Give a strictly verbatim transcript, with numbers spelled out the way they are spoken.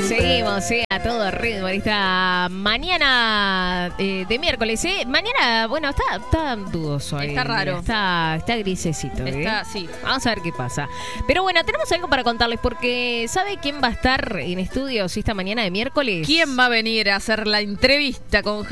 Seguimos, sí, a todo ritmo en esta mañana eh, de miércoles. ¿eh? Mañana, bueno, está, está dudoso. Está el raro. día, Está, está grisecito. ¿eh? Está, sí. Vamos a ver qué pasa. Pero bueno, tenemos algo para contarles porque ¿sabe quién va a estar en estudios esta mañana de miércoles? ¿Quién va a venir a hacer la entrevista con